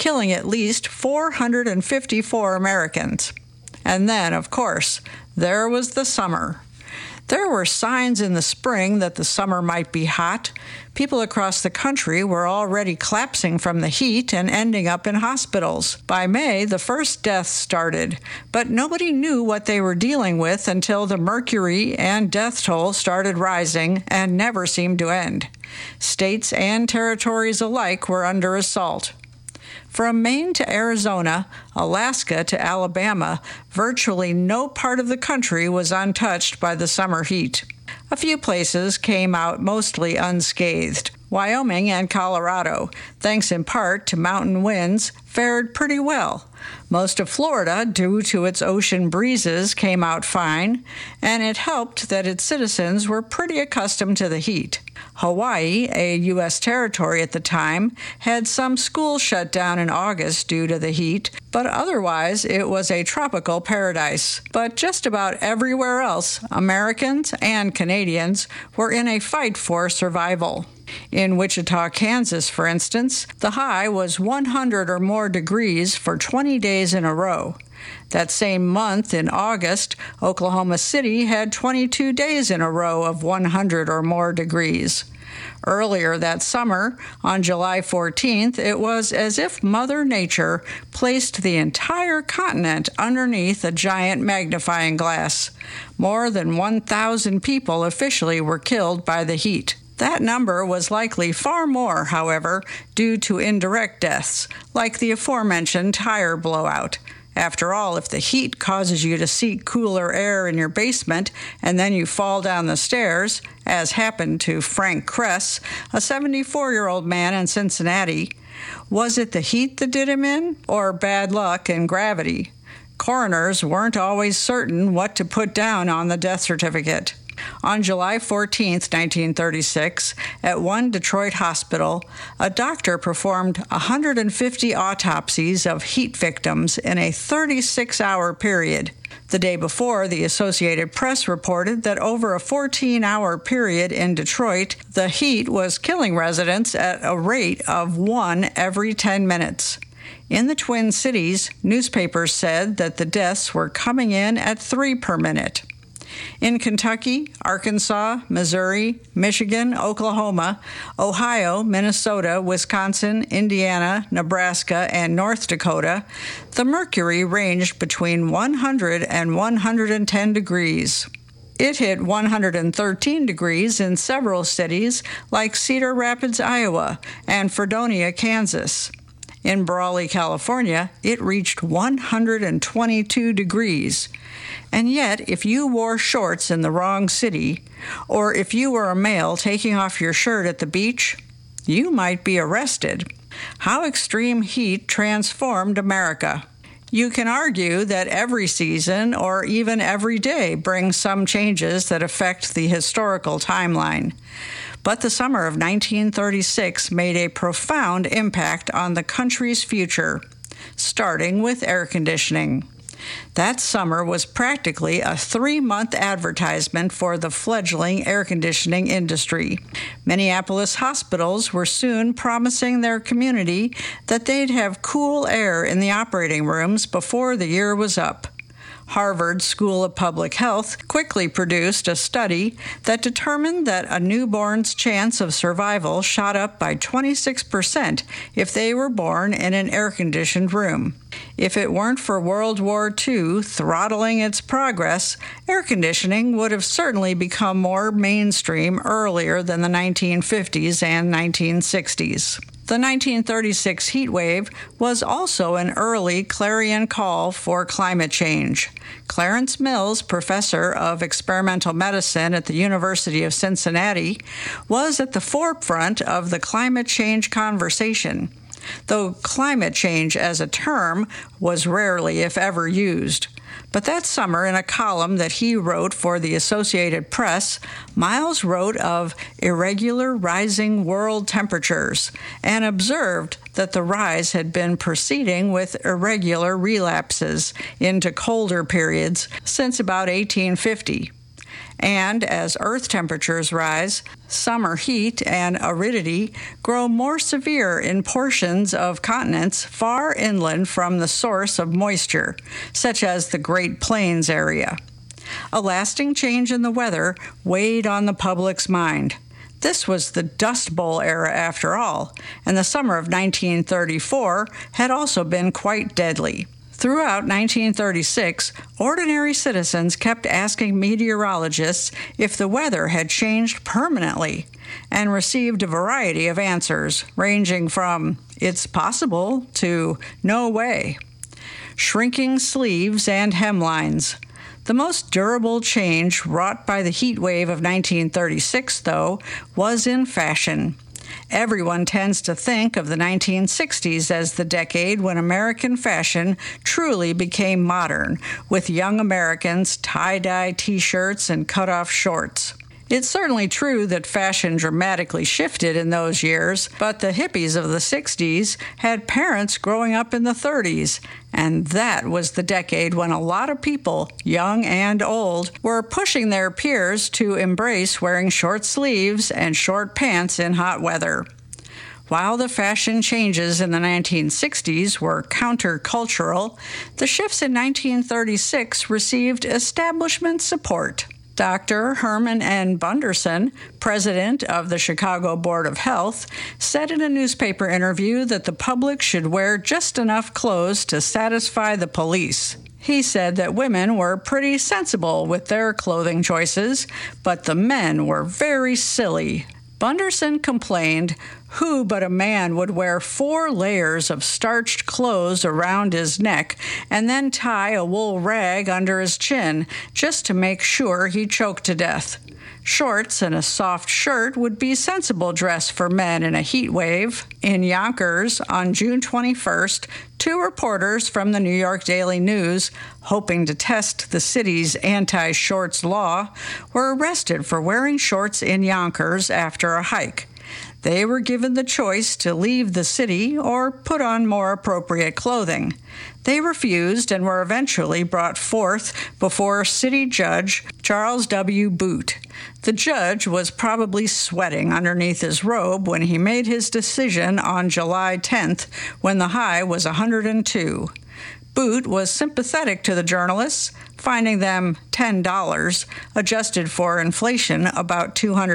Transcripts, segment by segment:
killing at least 454 Americans. And then, of course, there was the summer. There were signs in the spring that the summer might be hot. People across the country were already collapsing from the heat and ending up in hospitals. By May, the first deaths started, but nobody knew what they were dealing with until the mercury and death toll started rising and never seemed to end. States and territories alike were under assault. From Maine to Arizona, Alaska to Alabama, virtually no part of the country was untouched by the summer heat. A few places came out mostly unscathed. Wyoming and Colorado, thanks in part to mountain winds, fared pretty well. Most of Florida, due to its ocean breezes, came out fine, and it helped that its citizens were pretty accustomed to the heat. Hawaii, a U.S. territory at the time, had some schools shut down in August due to the heat, but otherwise it was a tropical paradise. But just about everywhere else, Americans and Canadians were in a fight for survival. In Wichita, Kansas, for instance, the high was 100 or more degrees for 20 days in a row. That same month, in August, Oklahoma City had 22 days in a row of 100 or more degrees. Earlier that summer, on July 14th, it was as if Mother Nature placed the entire continent underneath a giant magnifying glass. More than 1,000 people officially were killed by the heat. That number was likely far more, however, due to indirect deaths, like the aforementioned tire blowout. After all, if the heat causes you to seek cooler air in your basement and then you fall down the stairs, as happened to Frank Kress, a 74-year-old man in Cincinnati, was it the heat that did him in, or bad luck and gravity? Coroners weren't always certain what to put down on the death certificate. On July 14, 1936, at one Detroit hospital, a doctor performed 150 autopsies of heat victims in a 36-hour period. The day before, the Associated Press reported that over a 14-hour period in Detroit, the heat was killing residents at a rate of 1 every 10 minutes. In the Twin Cities, newspapers said that the deaths were coming in at 3 per minute. In Kentucky, Arkansas, Missouri, Michigan, Oklahoma, Ohio, Minnesota, Wisconsin, Indiana, Nebraska, and North Dakota, the mercury ranged between 100 and 110 degrees. It hit 113 degrees in several cities like Cedar Rapids, Iowa, and Fredonia, Kansas. In Brawley, California, it reached 122 degrees. And yet, if you wore shorts in the wrong city, or if you were a male taking off your shirt at the beach, you might be arrested. How extreme heat transformed America. You can argue that every season, or even every day, brings some changes that affect the historical timeline. But the summer of 1936 made a profound impact on the country's future, starting with air conditioning. That summer was practically a 3-month advertisement for the fledgling air conditioning industry. Minneapolis hospitals were soon promising their community that they'd have cool air in the operating rooms before the year was up. Harvard School of Public Health quickly produced a study that determined that a newborn's chance of survival shot up by 26% if they were born in an air-conditioned room. If it weren't for World War II throttling its progress, air conditioning would have certainly become more mainstream earlier than the 1950s and 1960s. The 1936 heat wave was also an early clarion call for climate change. Clarence Mills, professor of experimental medicine at the University of Cincinnati, was at the forefront of the climate change conversation, though climate change as a term was rarely, if ever, used. But that summer, in a column that he wrote for the Associated Press, Miles wrote of irregular rising world temperatures and observed that the rise had been proceeding with irregular relapses into colder periods since about 1850. And as Earth temperatures rise, summer heat and aridity grow more severe in portions of continents far inland from the source of moisture, such as the Great Plains area. A lasting change in the weather weighed on the public's mind. This was the Dust Bowl era after all, and the summer of 1934 had also been quite deadly. Throughout 1936, ordinary citizens kept asking meteorologists if the weather had changed permanently and received a variety of answers, ranging from, "It's possible," to "No way." Shrinking sleeves and hemlines. The most durable change wrought by the heat wave of 1936, though, was in fashion. Everyone tends to think of the 1960s as the decade when American fashion truly became modern, with young Americans tie-dye T-shirts and cut-off shorts. It's certainly true that fashion dramatically shifted in those years, but the hippies of the 60s had parents growing up in the 30s, and that was the decade when a lot of people, young and old, were pushing their peers to embrace wearing short sleeves and short pants in hot weather. While the fashion changes in the 1960s were countercultural, the shifts in 1936 received establishment support. Dr. Herman N. Bunderson, president of the Chicago Board of Health, said in a newspaper interview that the public should wear just enough clothes to satisfy the police. He said that women were pretty sensible with their clothing choices, but the men were very silly. Bunderson complained, "Who but a man would wear 4 layers of starched clothes around his neck and then tie a wool rag under his chin just to make sure he choked to death? Shorts and a soft shirt would be sensible dress for men in a heat wave." In Yonkers, on June 21st, 2 reporters from the New York Daily News, hoping to test the city's anti-shorts law, were arrested for wearing shorts in Yonkers after a hike. They were given the choice to leave the city or put on more appropriate clothing. They refused and were eventually brought forth before City Judge Charles W. Boot. The judge was probably sweating underneath his robe when he made his decision on July 10th, when the high was 102. Boot was sympathetic to the journalists, finding them $10, adjusted for inflation about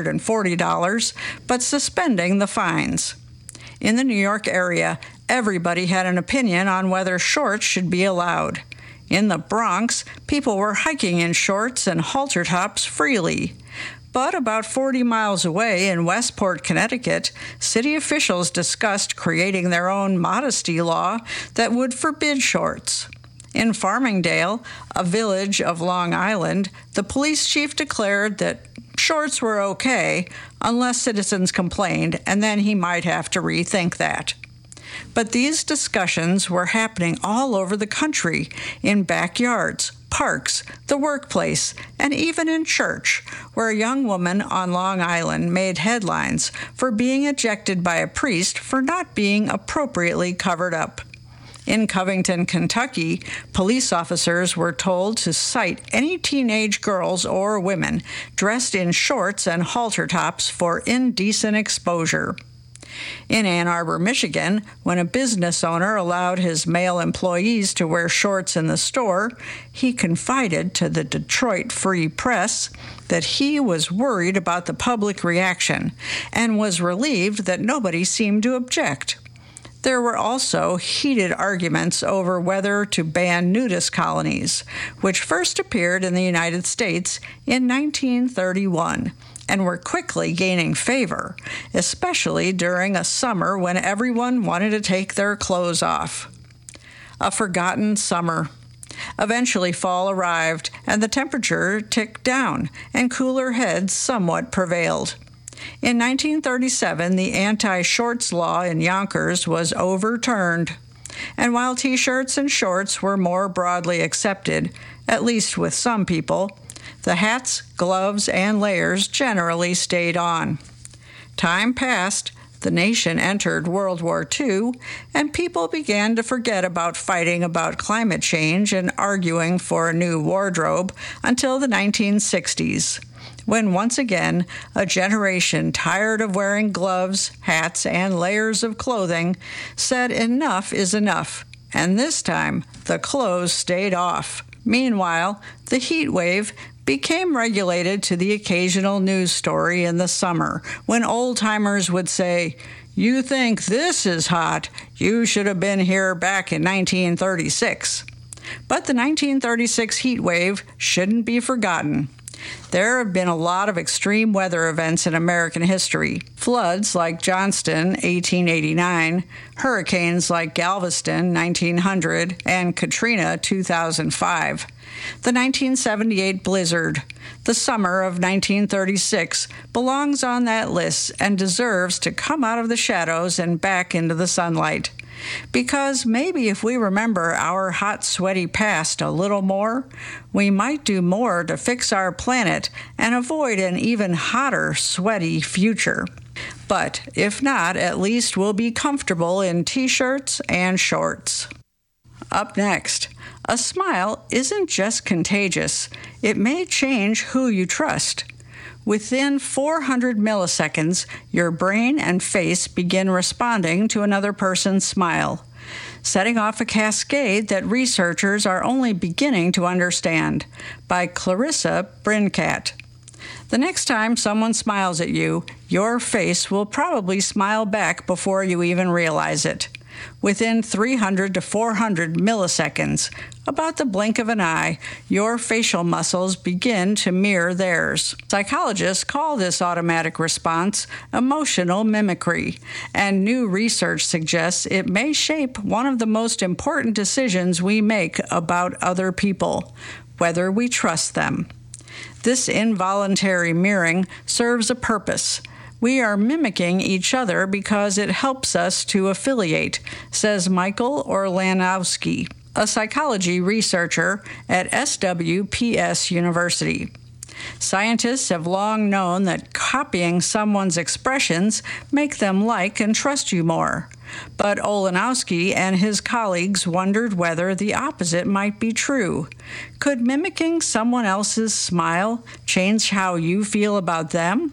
$240, but suspending the fines. In the New York area, everybody had an opinion on whether shorts should be allowed. In the Bronx, people were hiking in shorts and halter tops freely. But about 40 miles away in Westport, Connecticut, city officials discussed creating their own modesty law that would forbid shorts. In Farmingdale, a village of Long Island, the police chief declared that shorts were okay unless citizens complained, and then he might have to rethink that. But these discussions were happening all over the country, in backyards, parks, the workplace, and even in church, where a young woman on Long Island made headlines for being ejected by a priest for not being appropriately covered up. In Covington, Kentucky, police officers were told to cite any teenage girls or women dressed in shorts and halter tops for indecent exposure. In Ann Arbor, Michigan, when a business owner allowed his male employees to wear shorts in the store, he confided to the Detroit Free Press that he was worried about the public reaction and was relieved that nobody seemed to object. There were also heated arguments over whether to ban nudist colonies, which first appeared in the United States in 1931. And were quickly gaining favor, especially during a summer when everyone wanted to take their clothes off. A forgotten summer. Eventually fall arrived, and the temperature ticked down, and cooler heads somewhat prevailed. In 1937, the anti-shorts law in Yonkers was overturned. And while T-shirts and shorts were more broadly accepted, at least with some people, the hats, gloves, and layers generally stayed on. Time passed, the nation entered World War II, and people began to forget about fighting about climate change and arguing for a new wardrobe until the 1960s. when once again a generation tired of wearing gloves, hats, and layers of clothing said enough is enough, and this time the clothes stayed off. Meanwhile, the heat wave became regulated to the occasional news story in the summer when old-timers would say, "You think this is hot? You should have been here back in 1936. But the 1936 heat wave shouldn't be forgotten. There have been a lot of extreme weather events in American history. Floods like Johnston, 1889, hurricanes like Galveston, 1900, and Katrina, 2005. The 1978 blizzard, the summer of 1936, belongs on that list and deserves to come out of the shadows and back into the sunlight. Because maybe if we remember our hot, sweaty past a little more, we might do more to fix our planet and avoid an even hotter, sweaty future. But if not, at least we'll be comfortable in t-shirts and shorts. Up next, a smile isn't just contagious. It may change who you trust. Within 400 milliseconds, your brain and face begin responding to another person's smile, setting off a cascade that researchers are only beginning to understand. By Clarissa Brincat. The next time someone smiles at you, your face will probably smile back before you even realize it. Within 300 to 400 milliseconds, about the blink of an eye, your facial muscles begin to mirror theirs. Psychologists call this automatic response emotional mimicry, and new research suggests it may shape one of the most important decisions we make about other people, whether we trust them. This involuntary mirroring serves a purpose. We are mimicking each other because it helps us to affiliate, says Michael Orlanowski, a psychology researcher at SWPS University. Scientists have long known that copying someone's expressions make them like and trust you more. But Orlanowski and his colleagues wondered whether the opposite might be true. Could mimicking someone else's smile change how you feel about them?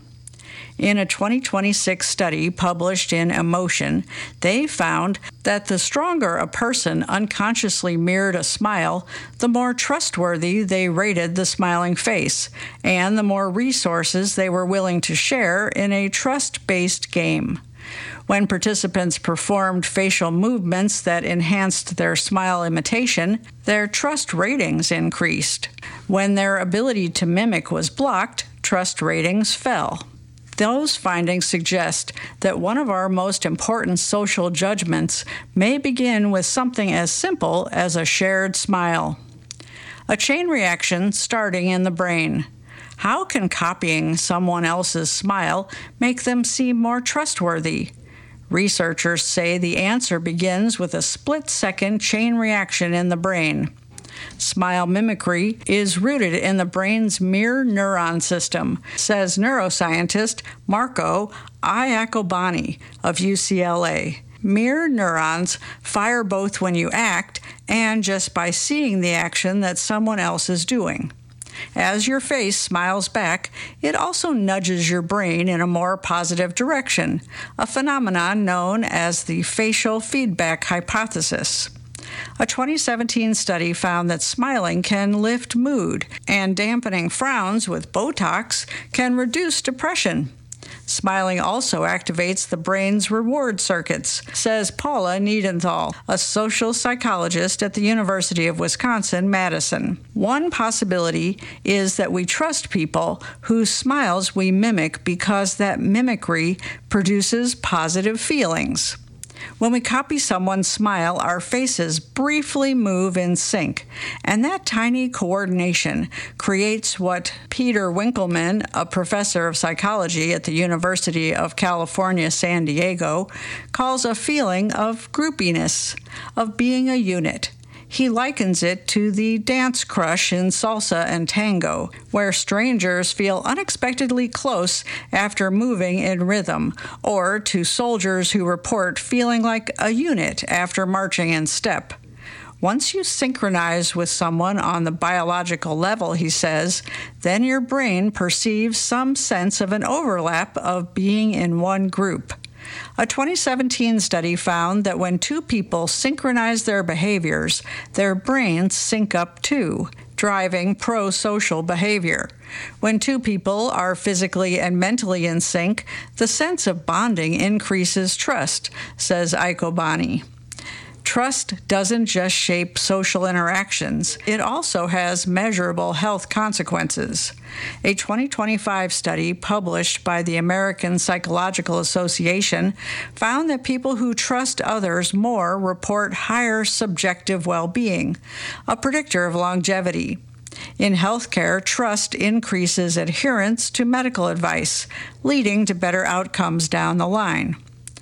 In a 2026 study published in Emotion, they found that the stronger a person unconsciously mirrored a smile, the more trustworthy they rated the smiling face, and the more resources they were willing to share in a trust-based game. When participants performed facial movements that enhanced their smile imitation, their trust ratings increased. When their ability to mimic was blocked, trust ratings fell. Those findings suggest that one of our most important social judgments may begin with something as simple as a shared smile. A chain reaction starting in the brain. How can copying someone else's smile make them seem more trustworthy? Researchers say the answer begins with a split-second chain reaction in the brain. Smile mimicry is rooted in the brain's mirror neuron system, says neuroscientist Marco Iacoboni of UCLA. Mirror neurons fire both when you act and just by seeing the action that someone else is doing. As your face smiles back, it also nudges your brain in a more positive direction, a phenomenon known as the facial feedback hypothesis. A 2017 study found that smiling can lift mood, and dampening frowns with Botox can reduce depression. Smiling also activates the brain's reward circuits, says Paula Niedenthal, a social psychologist at the University of Wisconsin-Madison. One possibility is that we trust people whose smiles we mimic because that mimicry produces positive feelings. When we copy someone's smile, our faces briefly move in sync, and that tiny coordination creates what Peter Winkelman, a professor of psychology at the University of California, San Diego, calls a feeling of groupiness, of being a unit. He likens it to the dance crush in salsa and tango, where strangers feel unexpectedly close after moving in rhythm, or to soldiers who report feeling like a unit after marching in step. Once you synchronize with someone on the biological level, he says, then your brain perceives some sense of an overlap of being in one group. A 2017 study found that when two people synchronize their behaviors, their brains sync up too, driving pro-social behavior. When two people are physically and mentally in sync, the sense of bonding increases trust, says Icobani. Trust doesn't just shape social interactions, it also has measurable health consequences. A 2025 study published by the American Psychological Association found that people who trust others more report higher subjective well-being, a predictor of longevity. In healthcare, trust increases adherence to medical advice, leading to better outcomes down the line.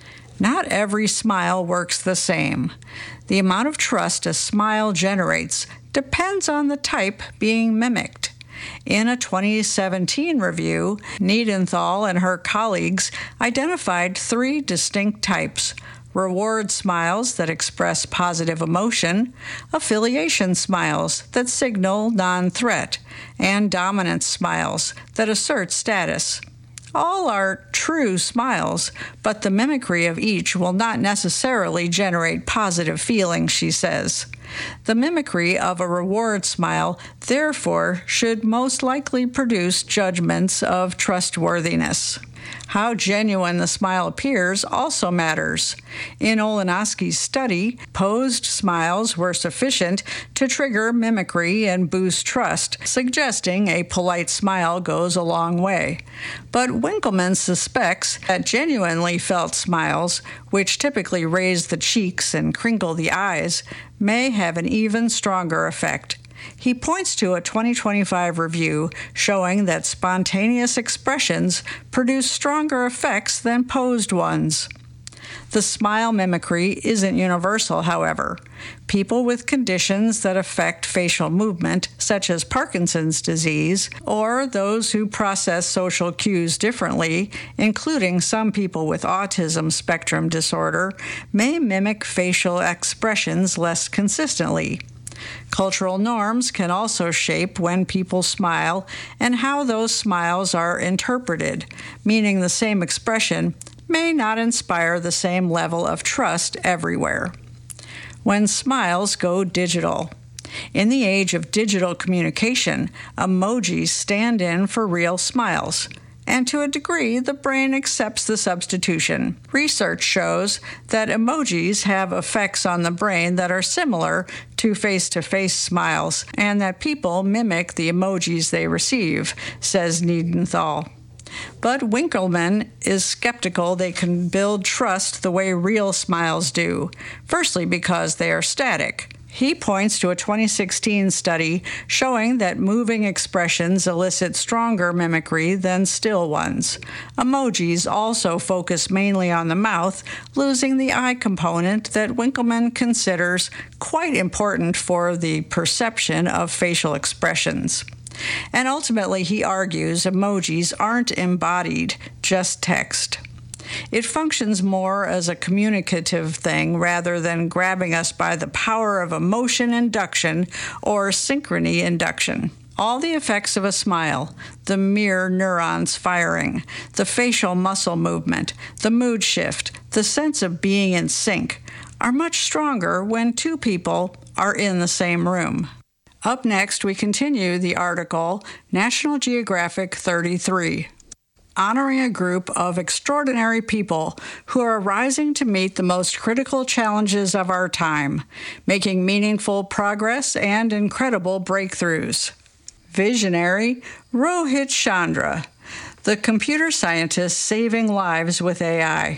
Not every smile works the same. The amount of trust a smile generates depends on the type being mimicked. In a 2017 review, Niedenthal and her colleagues identified 3 distinct types: reward smiles that express positive emotion, affiliation smiles that signal non-threat, and dominance smiles that assert status. All are true smiles, but the mimicry of each will not necessarily generate positive feelings, she says. The mimicry of a reward smile, therefore, should most likely produce judgments of trustworthiness. How genuine the smile appears also matters. In Olenoski's study, posed smiles were sufficient to trigger mimicry and boost trust, suggesting a polite smile goes a long way. But Winkelman suspects that genuinely felt smiles, which typically raise the cheeks and crinkle the eyes, may have an even stronger effect. He points to a 2025 review showing that spontaneous expressions produce stronger effects than posed ones. The smile mimicry isn't universal, however. People with conditions that affect facial movement, such as Parkinson's disease, or those who process social cues differently, including some people with autism spectrum disorder, may mimic facial expressions less consistently. Cultural norms can also shape when people smile and how those smiles are interpreted, meaning the same expression may not inspire the same level of trust everywhere. When smiles go digital. In the age of digital communication, emojis stand in for real smiles. And to a degree, the brain accepts the substitution. Research shows that emojis have effects on the brain that are similar to face-to-face smiles, and that people mimic the emojis they receive, says Niedenthal. But Winkelman is skeptical they can build trust the way real smiles do, firstly because they are static. He points to a 2016 study showing that moving expressions elicit stronger mimicry than still ones. Emojis also focus mainly on the mouth, losing the eye component that Winkelman considers quite important for the perception of facial expressions. And ultimately, he argues emojis aren't embodied, just text. It functions more as a communicative thing rather than grabbing us by the power of emotion induction or synchrony induction. All the effects of a smile, the mirror neurons firing, the facial muscle movement, the mood shift, the sense of being in sync, are much stronger when two people are in the same room. Up next, we continue the article, National Geographic 33. Honoring a group of extraordinary people who are rising to meet the most critical challenges of our time, making meaningful progress and incredible breakthroughs. Visionary Rohit Chandra, the computer scientist saving lives with AI.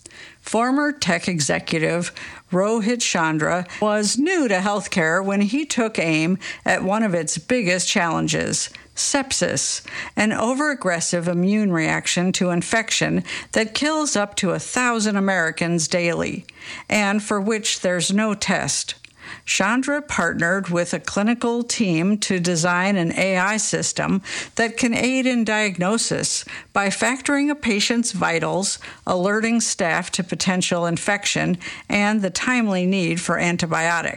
Former tech executive Rohit Chandra was new to healthcare when he took aim at one of its biggest challenges, sepsis, an overaggressive immune reaction to infection that kills up to 1,000 Americans daily, and for which there's no test. Chandra partnered with a clinical team to design an AI system that can aid in diagnosis by factoring a patient's vitals, alerting staff to potential infection, and the timely need for antibiotics.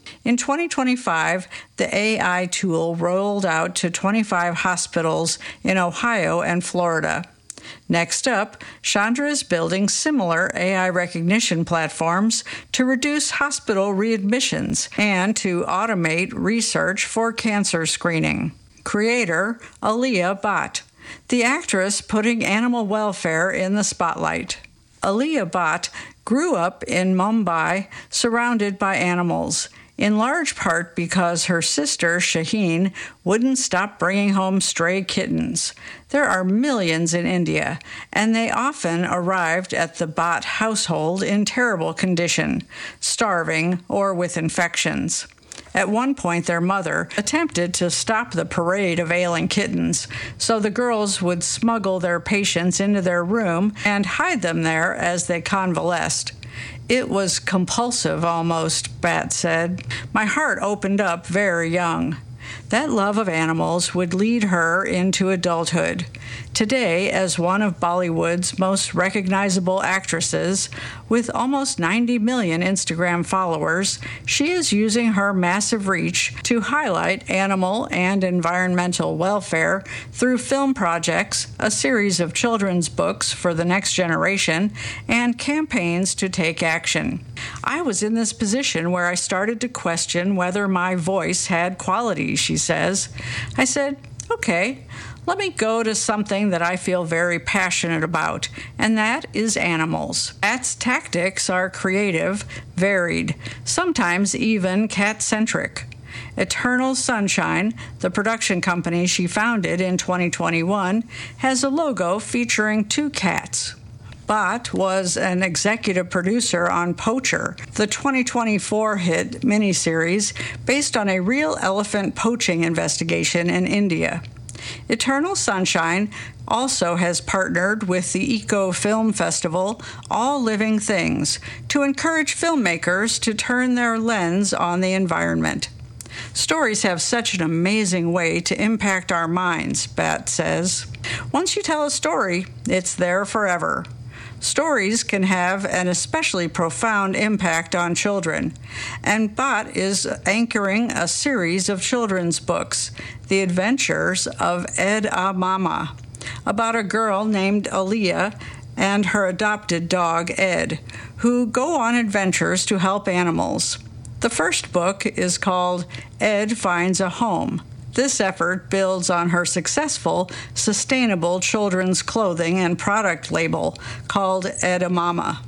In 2025, the AI tool rolled out to 25 hospitals in Ohio and Florida. Next up, Chandra is building similar AI recognition platforms to reduce hospital readmissions and to automate research for cancer screening. Creator Alia Bhatt, the actress putting animal welfare in the spotlight. Alia Bhatt grew up in Mumbai surrounded by animals, in large part because her sister, Shaheen, wouldn't stop bringing home stray kittens. There are millions in India, and they often arrived at the Bhatt household in terrible condition, starving or with infections. At one point, their mother attempted to stop the parade of ailing kittens, so the girls would smuggle their patients into their room and hide them there as they convalesced. It was compulsive almost, Bhatt said. My heart opened up very young. That love of animals would lead her into adulthood. Today, as one of Bollywood's most recognizable actresses, with almost 90 million Instagram followers, she is using her massive reach to highlight animal and environmental welfare through film projects, a series of children's books for the next generation, and campaigns to take action. I was in this position where I started to question whether my voice had quality, she says. I said, okay, let me go to something that I feel very passionate about, and that is animals. Bhatt's tactics are creative, varied, sometimes even cat-centric. Eternal Sunshine, the production company she founded in 2021, has a logo featuring 2 cats. Bhatt was an executive producer on Poacher, the 2024 hit miniseries based on a real elephant poaching investigation in India. Eternal Sunshine also has partnered with the Eco Film Festival, All Living Things, to encourage filmmakers to turn their lens on the environment. Stories have such an amazing way to impact our minds, Bhatt says. Once you tell a story, it's there forever. Stories can have an especially profound impact on children, and Bhatt is anchoring a series of children's books, The Adventures of Ed A Mama, about a girl named Alia and her adopted dog Ed, who go on adventures to help animals. The first book is called Ed Finds a Home. This effort builds on her successful, sustainable children's clothing and product label called Edamama.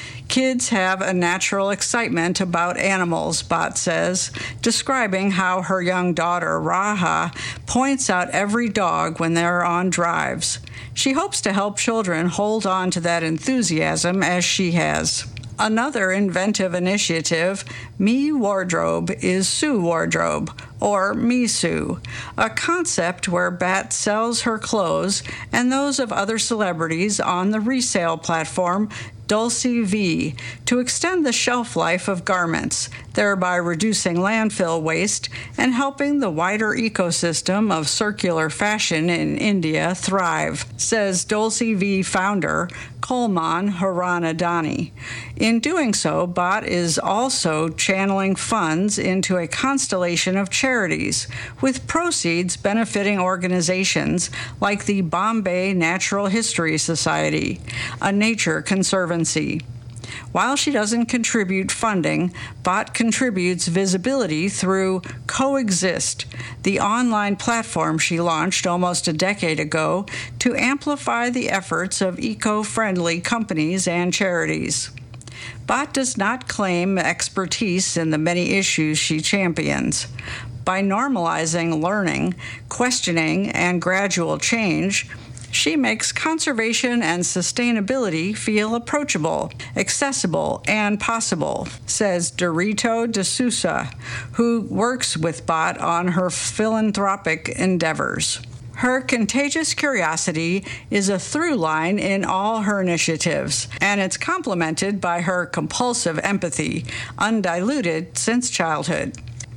Kids have a natural excitement about animals, Bhatt says, describing how her young daughter, Raha, points out every dog when they're on drives. She hopes to help children hold on to that enthusiasm as she has. Another inventive initiative, Me Wardrobe, is Sue Wardrobe, or Me Sue, a concept where Bhatt sells her clothes and those of other celebrities on the resale platform Dulce V to extend the shelf life of garments, thereby reducing landfill waste and helping the wider ecosystem of circular fashion in India thrive, says Dulce V founder Kulman Haranadani. In doing so, Bhatt is also channeling funds into a constellation of charities, with proceeds benefiting organizations like the Bombay Natural History Society, a nature conservancy. While she doesn't contribute funding, Bhatt contributes visibility through Coexist, the online platform she launched almost a decade ago to amplify the efforts of eco-friendly companies and charities. Bhatt does not claim expertise in the many issues she champions. By normalizing learning, questioning, and gradual change, she makes conservation and sustainability feel approachable, accessible, and possible, says Dorito de Sousa, who works with Bhatt on her philanthropic endeavors. Her contagious curiosity is a through line in all her initiatives, and it's complemented by her compulsive empathy, undiluted since childhood.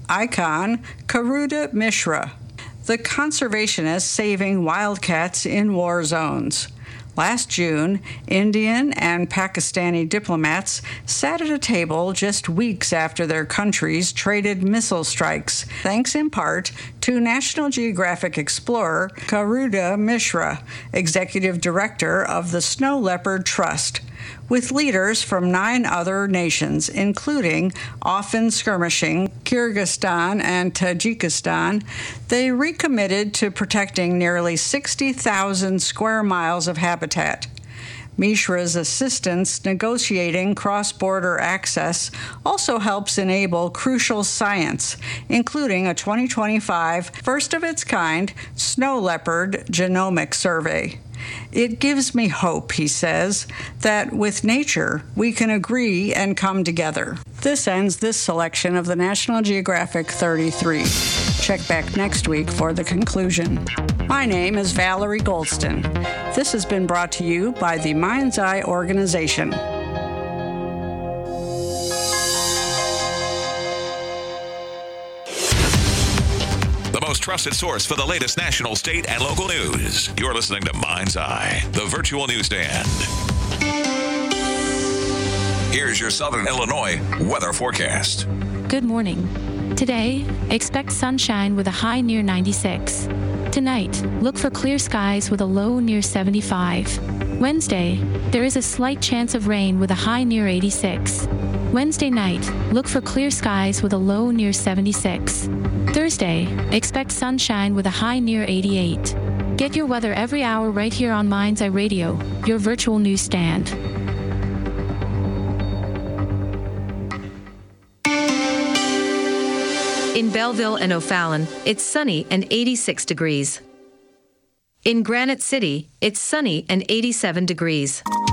Icon Karuda Mishra, the conservationist saving wildcats in war zones. Last June, Indian and Pakistani diplomats sat at a table just weeks after their countries traded missile strikes, thanks in part to National Geographic explorer Garuda Mishra, executive director of the Snow Leopard Trust, with leaders from 9 other nations, including often skirmishing Kyrgyzstan and Tajikistan. They recommitted to protecting nearly 60,000 square miles of habitat. Mishra's assistance negotiating cross-border access also helps enable crucial science, including a 2025 first-of-its-kind snow leopard genomic survey. It gives me hope, he says, that with nature we can agree and come together. This ends this selection of the National Geographic 33. Check back next week for the conclusion. My name is Valerie Goldston. This has been brought to you by the Mind's Eye Organization. The most trusted source for the latest national, state, and local news. You're listening to Mind's Eye, the virtual newsstand. Here's your Southern Illinois weather forecast. Good morning. Today, expect sunshine with a high near 96. Tonight, look for clear skies with a low near 75. Wednesday, there is a slight chance of rain with a high near 86. Wednesday night, look for clear skies with a low near 76. Thursday, expect sunshine with a high near 88. Get your weather every hour right here on Mind's Eye Radio, your virtual newsstand. In Belleville and O'Fallon, it's sunny and 86 degrees. In Granite City, it's sunny and 87 degrees.